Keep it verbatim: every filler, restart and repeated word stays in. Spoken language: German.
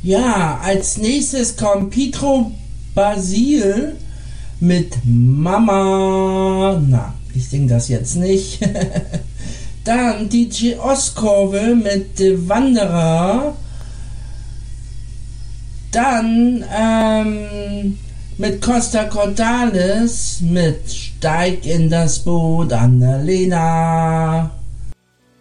Ja, als nächstes kommt Pietro Basil mit Mama. Na, ich sing das jetzt nicht. Dann D J Oscorve mit The Wanderer. Dann ähm, mit Costa Cordalis mit Steig in das Boot, Annalena.